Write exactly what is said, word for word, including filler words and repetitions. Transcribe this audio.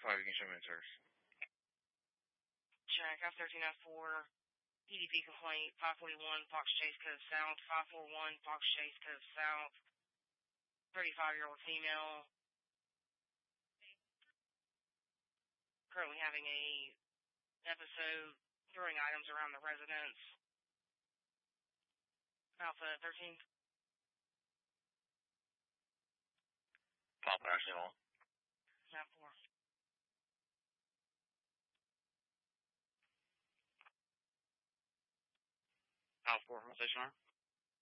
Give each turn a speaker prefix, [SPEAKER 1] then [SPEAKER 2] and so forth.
[SPEAKER 1] five, you can show me the service.
[SPEAKER 2] Check, F thirteen F four, E D P complaint, five forty-one Fox Chase Cove South, five forty-one Fox Chase Cove South, thirty-five-year-old female, currently having a episode throwing items around the residence. Alpha thirteen.
[SPEAKER 1] Papa National.
[SPEAKER 2] Map four.
[SPEAKER 1] Alpha four, from stationer.